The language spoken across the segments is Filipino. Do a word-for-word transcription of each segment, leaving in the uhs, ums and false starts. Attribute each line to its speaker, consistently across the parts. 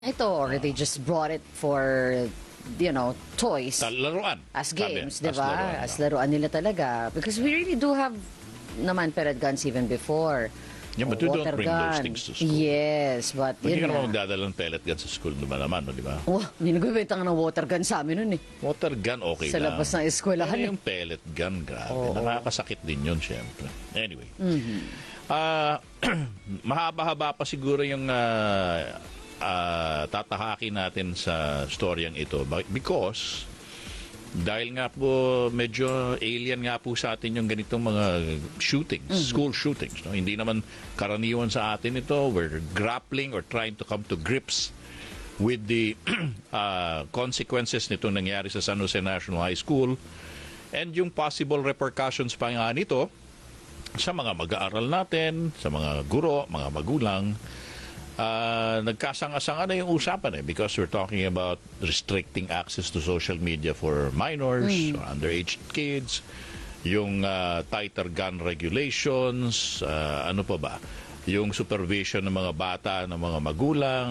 Speaker 1: ito, or they just brought it for, you know, toys.
Speaker 2: Sa laruan.
Speaker 1: As
Speaker 2: Sabi,
Speaker 1: games, di
Speaker 2: as
Speaker 1: ba?
Speaker 2: laruan,
Speaker 1: As
Speaker 2: no?
Speaker 1: laruan nila talaga. Because we really do have naman pellet guns even before.
Speaker 2: Yeah, but
Speaker 1: O,
Speaker 2: you don't
Speaker 1: water
Speaker 2: bring those
Speaker 1: gun.
Speaker 2: things to school.
Speaker 1: Yes, but
Speaker 2: Hindi
Speaker 1: yun
Speaker 2: ka naman
Speaker 1: nga.
Speaker 2: magdadala ng pellet gun sa school naman naman, no, di ba?
Speaker 1: Oh, may nagbibenta nga ng water gun sa amin nun eh.
Speaker 2: Water gun, okay
Speaker 1: Sa
Speaker 2: lang.
Speaker 1: labas ng eskwelahan
Speaker 2: Pero
Speaker 1: eh.
Speaker 2: yung pellet gun, grabe.
Speaker 1: Oo.
Speaker 2: Nakakasakit din yun, syempre. Anyway.
Speaker 1: Mhm.
Speaker 2: Ah, mahaba-haba pa siguro yung ah, ah, tatahakin natin sa storyang ito. Ba- Because, dahil nga po medyo alien nga po sa atin yung ganitong mga shootings, school shootings. No? Hindi naman karaniwan sa atin ito. We're grappling or trying to come to grips with the ah, consequences nitong nangyari sa San Jose National High School and yung possible repercussions pa nga nito sa mga mag-aaral natin, sa mga guro, mga magulang. Uh, nagkasanga-sanga na yung usapan eh because we're talking about restricting access to social media for minors or underage kids, yung uh, tighter gun regulations, uh, ano pa ba, yung supervision ng mga bata, ng mga magulang,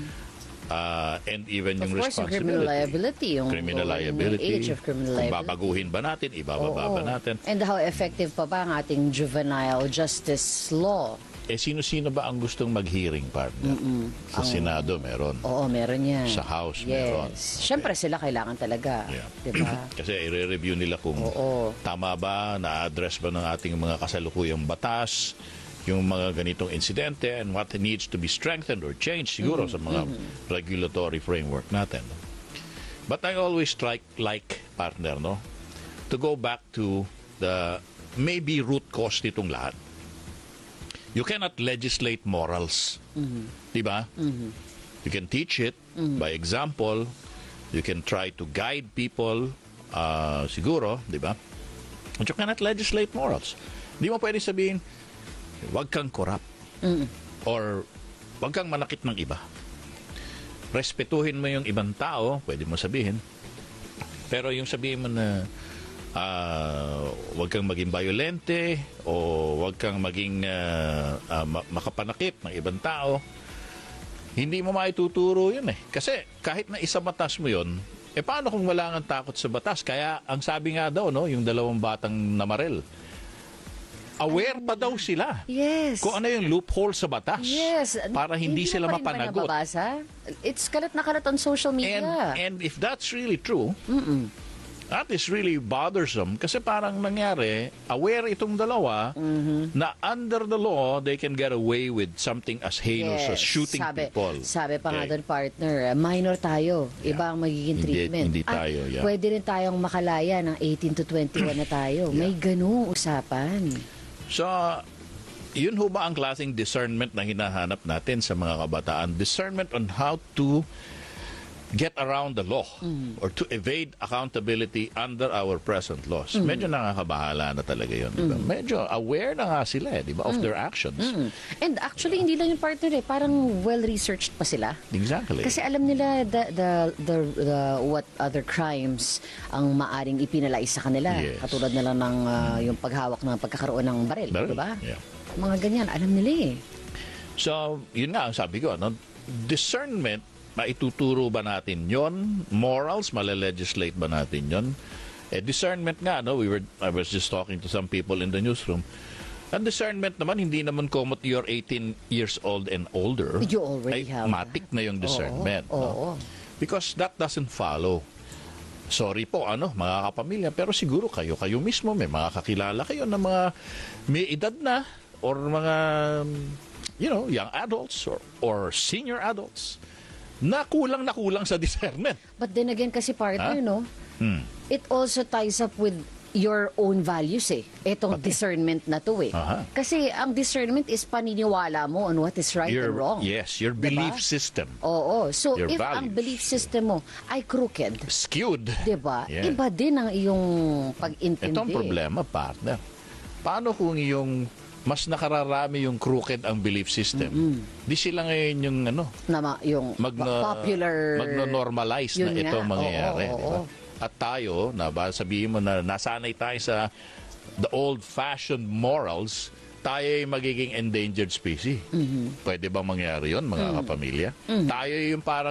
Speaker 2: uh, and even
Speaker 1: Of
Speaker 2: yung
Speaker 1: course, yung
Speaker 2: responsibility.
Speaker 1: criminal liability. Yung
Speaker 2: Criminal
Speaker 1: yung
Speaker 2: liability.
Speaker 1: age of criminal
Speaker 2: Kung
Speaker 1: liability.
Speaker 2: babaguhin ba natin, ibababa
Speaker 1: Oo.
Speaker 2: ba natin.
Speaker 1: And how effective pa ba ang ating juvenile justice law?
Speaker 2: Eh, sino-sino ba ang gustong mag-hearing, partner? Sa Senado, meron.
Speaker 1: Oo, meron yan.
Speaker 2: Sa House,
Speaker 1: yes.
Speaker 2: meron.
Speaker 1: Siyempre, sila kailangan talaga.
Speaker 2: Yeah.
Speaker 1: Diba?
Speaker 2: Kasi i-review nila kung
Speaker 1: Oo.
Speaker 2: tama ba, na-address ba ng ating mga kasalukuyang batas, yung mga ganitong insidente, and what needs to be strengthened or changed siguro sa mga regulatory framework natin. But I always strike like, partner, no? To go back to the maybe root cause nitong lahat. You cannot legislate morals. Di ba? You can teach it by example. You can try to guide people, uh, siguro, di ba? But you cannot legislate morals. Di mo pwede sabihin, wag kang corrupt. Or wag kang manakit ng iba. Respetuhin mo yung ibang tao, pwede mo sabihin. Pero yung sabihin mo na uh, wag kang maging violente o wag kang maging uh, uh, makapanakit ng ibang tao, hindi mo maituturo yun eh. Kasi kahit na isa batas mo yun, eh paano kung wala kang takot sa batas? Kaya ang sabi nga daw, no, yung dalawang batang namaril, aware pa daw sila
Speaker 1: Yes.
Speaker 2: kung ano yung loophole sa batas
Speaker 1: Yes.
Speaker 2: para hindi, sila
Speaker 1: mo pa rin ba
Speaker 2: mapanagot.
Speaker 1: nababasa? It's kalat na kalat on social media.
Speaker 2: And, and if that's really true, that is really bothersome kasi parang nangyari, aware itong dalawa na under the law, they can get away with something as heinous as shooting
Speaker 1: sabi,
Speaker 2: people.
Speaker 1: Sabi pa nga
Speaker 2: Okay.
Speaker 1: doon, partner, minor tayo. Iba ang magiging
Speaker 2: Hindi-
Speaker 1: treatment.
Speaker 2: hindi
Speaker 1: Ah,
Speaker 2: tayo, yeah.
Speaker 1: Pwede rin tayong makalaya ng eighteen to twenty-one na tayo. May ganung usapan.
Speaker 2: So, yun ho ba ang klaseng discernment na hinahanap natin sa mga kabataan? Discernment on how to get around the law or to evade accountability under our present laws. Medyo nakakabahala na talaga yun. Diba? Medyo aware na nga sila eh, di ba, of their actions.
Speaker 1: Mm. And actually, hindi lang yung partner eh. Parang well-researched pa sila.
Speaker 2: Exactly.
Speaker 1: Kasi alam nila the, the, the, the, what other crimes ang maaring ipinalais sa kanila.
Speaker 2: Yes.
Speaker 1: Katulad na lang ng ah, yung paghawak ng pagkakaroon ng baril.
Speaker 2: Baril,
Speaker 1: Di ba?
Speaker 2: yeah.
Speaker 1: Mga ganyan, alam nila eh.
Speaker 2: So, yun nga ang sabi ko, no? Discernment, maituturo ba natin yon? Morals, malalegislate ba natin yon? Eh, discernment nga, no? We were, I was just talking to some people in the newsroom. Ang discernment naman, hindi naman komot you're eighteen years old and older.
Speaker 1: You already
Speaker 2: ay,
Speaker 1: have
Speaker 2: matik na yung discernment.
Speaker 1: Oo,
Speaker 2: no?
Speaker 1: oo.
Speaker 2: Because that doesn't follow. Sorry po, ano, mga kapamilya, pero siguro kayo, kayo mismo, may mga kakilala kayo na mga may edad na or mga, you know, young adults or, or senior adults na kulang na kulang sa discernment.
Speaker 1: But then again kasi partner,
Speaker 2: Ha?
Speaker 1: no?
Speaker 2: Hmm.
Speaker 1: It also ties up with your own values eh. Itong discernment na to eh.
Speaker 2: Aha.
Speaker 1: Kasi ang discernment is paniniwala mo on what is right
Speaker 2: Your,
Speaker 1: and wrong.
Speaker 2: yes, your
Speaker 1: Diba?
Speaker 2: belief system.
Speaker 1: Oo. So
Speaker 2: Your
Speaker 1: if ang
Speaker 2: values.
Speaker 1: belief system mo ay crooked,
Speaker 2: Skewed.
Speaker 1: 'di ba?
Speaker 2: Yeah.
Speaker 1: Iba din ang iyong pag-intindi.
Speaker 2: Ito ang problema, partner. Paano kung yung mas nakararami yung crooked ang belief system? Di sila ngayon yung ano,
Speaker 1: Na ma- yung
Speaker 2: magna,
Speaker 1: popular
Speaker 2: magno-normalize
Speaker 1: Yun
Speaker 2: na
Speaker 1: nga.
Speaker 2: itong mangyayari.
Speaker 1: Oo,
Speaker 2: di ba?
Speaker 1: oo.
Speaker 2: At tayo, na ba, sabihin mo na nasanay tayo sa the old-fashioned morals, tayo ay magiging endangered species. Pwede bang mangyari yun, mga kapamilya? Tayo yung parang